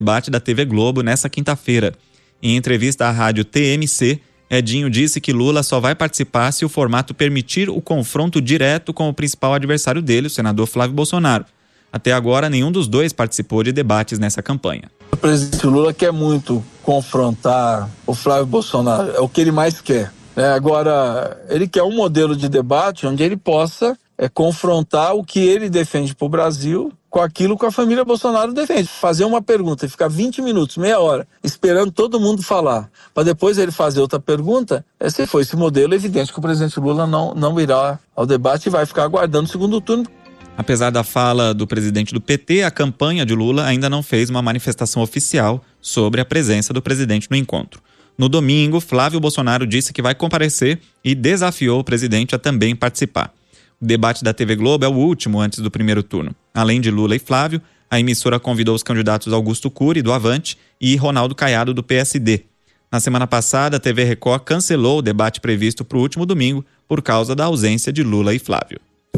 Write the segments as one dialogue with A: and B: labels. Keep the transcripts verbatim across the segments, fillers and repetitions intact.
A: debate da T V Globo nessa quinta-feira. Em entrevista à rádio T M C, Edinho disse que Lula só vai participar se o formato permitir o confronto direto com o principal adversário dele, o senador Flávio Bolsonaro. Até agora, nenhum dos dois participou de debates nessa campanha.
B: O presidente Lula quer muito confrontar o Flávio Bolsonaro, é o que ele mais quer. É, agora, ele quer um modelo de debate onde ele possa é, confrontar o que ele defende para o Brasil com aquilo que a família Bolsonaro defende. Fazer uma pergunta e ficar vinte minutos, meia hora, esperando todo mundo falar, para depois ele fazer outra pergunta, é, se for esse modelo, é evidente que o presidente Lula não, não irá ao debate e vai ficar aguardando o segundo turno.
A: Apesar da fala do presidente do P T, a campanha de Lula ainda não fez uma manifestação oficial sobre a presença do presidente no encontro. No domingo, Flávio Bolsonaro disse que vai comparecer e desafiou o presidente a também participar. O debate da T V Globo é o último antes do primeiro turno. Além de Lula e Flávio, a emissora convidou os candidatos Augusto Cury, do Avante, e Ronaldo Caiado, do P S D. Na semana passada, a T V Record cancelou o debate previsto para o último domingo por causa da ausência de Lula e Flávio.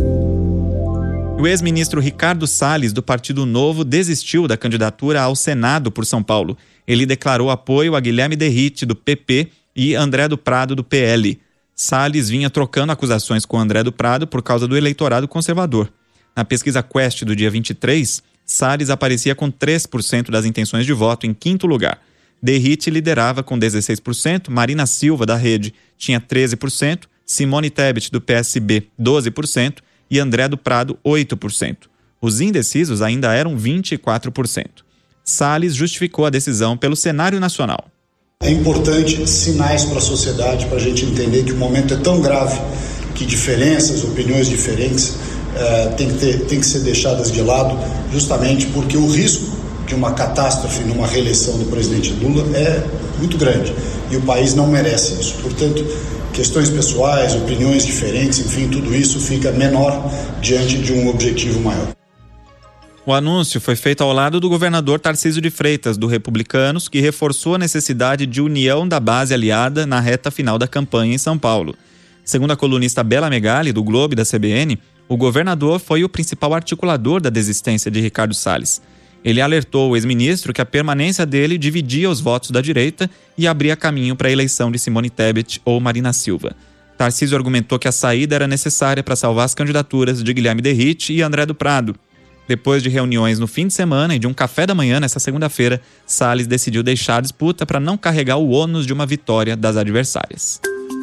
A: O ex-ministro Ricardo Salles, do Partido Novo, desistiu da candidatura ao Senado por São Paulo. Ele declarou apoio a Guilherme Derrite, do P P, e André do Prado, do P L. Salles vinha trocando acusações com André do Prado por causa do eleitorado conservador. Na pesquisa Quest do dia vinte e três, Salles aparecia com três por cento das intenções de voto em quinto lugar. Derrite liderava com dezesseis por cento, Marina Silva, da Rede, tinha treze por cento, Simone Tebet, do P S B, doze por cento e André do Prado, oito por cento. Os indecisos ainda eram vinte e quatro por cento. Salles justificou a decisão pelo cenário nacional.
C: É importante sinais para a sociedade, para a gente entender que o momento é tão grave que diferenças, opiniões diferentes uh, tem que ter, tem que ser deixadas de lado, justamente porque o risco de uma catástrofe numa reeleição do presidente Lula é muito grande e o país não merece isso. Portanto, questões pessoais, opiniões diferentes, enfim, tudo isso fica menor diante de um objetivo maior.
A: O anúncio foi feito ao lado do governador Tarcísio de Freitas, do Republicanos, que reforçou a necessidade de união da base aliada na reta final da campanha em São Paulo. Segundo a colunista Bela Megali, do Globo e da C B N, o governador foi o principal articulador da desistência de Ricardo Salles. Ele alertou o ex-ministro que a permanência dele dividia os votos da direita e abria caminho para a eleição de Simone Tebet ou Marina Silva. Tarcísio argumentou que a saída era necessária para salvar as candidaturas de Guilherme Derrite e André do Prado. Depois de reuniões no fim de semana e de um café da manhã nesta segunda-feira, Salles decidiu deixar a disputa para não carregar o ônus de uma vitória das adversárias.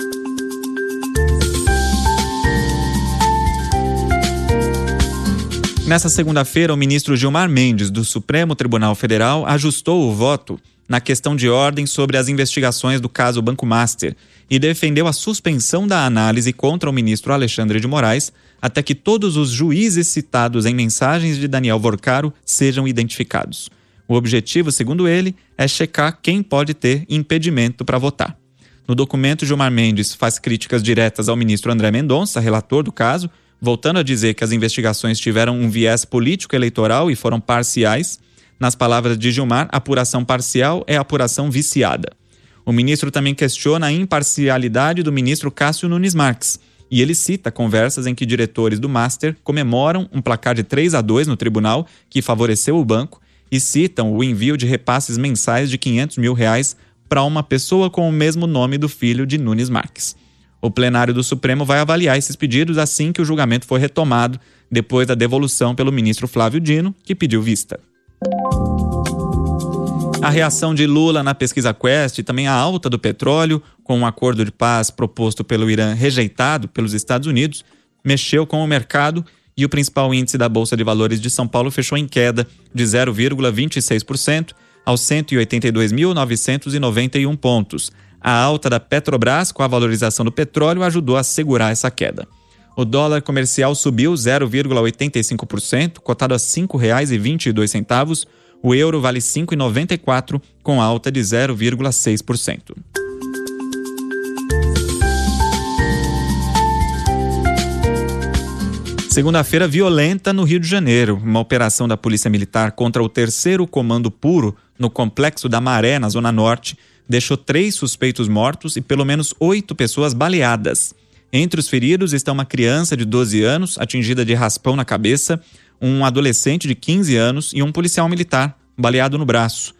A: Nessa segunda-feira, o ministro Gilmar Mendes, do Supremo Tribunal Federal, ajustou o voto na questão de ordem sobre as investigações do caso Banco Master e defendeu a suspensão da análise contra o ministro Alexandre de Moraes até que todos os juízes citados em mensagens de Daniel Vorcaro sejam identificados. O objetivo, segundo ele, é checar quem pode ter impedimento para votar. No documento, Gilmar Mendes faz críticas diretas ao ministro André Mendonça, relator do caso, voltando a dizer que as investigações tiveram um viés político-eleitoral e foram parciais. Nas palavras de Gilmar, apuração parcial é apuração viciada. O ministro também questiona a imparcialidade do ministro Cássio Nunes Marques, e ele cita conversas em que diretores do Master comemoram um placar de três a dois no tribunal que favoreceu o banco e citam o envio de repasses mensais de quinhentos mil reais para uma pessoa com o mesmo nome do filho de Nunes Marques. O plenário do Supremo vai avaliar esses pedidos assim que o julgamento for retomado, depois da devolução pelo ministro Flávio Dino, que pediu vista. A reação de Lula na pesquisa Quest e também a alta do petróleo, com um acordo de paz proposto pelo Irã rejeitado pelos Estados Unidos, mexeu com o mercado e o principal índice da Bolsa de Valores de São Paulo fechou em queda de zero vírgula vinte e seis por cento aos cento e oitenta e dois mil novecentos e noventa e um pontos. A alta da Petrobras com a valorização do petróleo ajudou a segurar essa queda. O dólar comercial subiu zero vírgula oitenta e cinco por cento, cotado a cinco reais e vinte e dois centavos. O euro vale cinco reais e noventa e quatro centavos, com alta de zero vírgula seis por cento. Segunda-feira violenta no Rio de Janeiro. Uma operação da Polícia Militar contra o terceiro Comando Puro no Complexo da Maré, na Zona Norte, deixou três suspeitos mortos e pelo menos oito pessoas baleadas. Entre os feridos estão uma criança de doze anos, atingida de raspão na cabeça, um adolescente de quinze anos e um policial militar, baleado no braço.